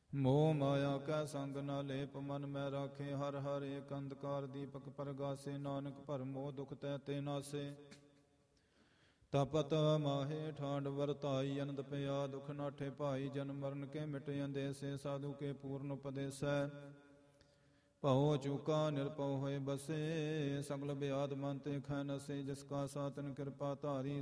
ਮੋਹ ਮਾਇਆ ਕੈ ਸੰਗ ਨਾ ਲੇਪ, ਮਨ ਮੈਂ ਰਾਖੇ ਹਰ ਹਰ ਏਕ। ਅੰਧਕਾਰ ਦੀਪਕ ਪਰਗਾਸੇ, ਨਾਨਕ ਭਰਮੋ ਦੁਖ ਤੈ ਤੇ ਨਾਸੇ। ਤਪਤ ਮਾਹੇ ਠਾਂਡ ਵਰਤਾਈ, ਅਨੰਦ ਪਿਆ ਦੁਖ ਨਾਠੇ ਭਾਈ। ਜਨਮ ਮਰਨ ਕੇ ਮਿਟ ਅੰਦੇਸੇ, ਸਾਧੂ ਕੇ ਪੂਰਨ ਉਪਦੇਸੈ। ਭਉ ਚੂਕਾ ਨਿਰਭਉ ਹੋਏ ਬਸੇ, ਸਗਲ ਬਿਆਦ ਮਨ ਤੇ ਖੈ ਨਸੇ। ਜਿਸ ਕਾ ਸਾਤਨ ਕਿਰਪਾ ਧਾਰੀ,